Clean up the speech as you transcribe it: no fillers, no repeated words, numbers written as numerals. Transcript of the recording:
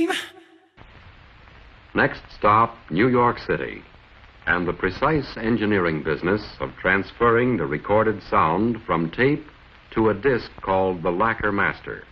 Next stop, New York City, and the precise engineering business of transferring the recorded sound from tape to a disc called the Lacquer Master.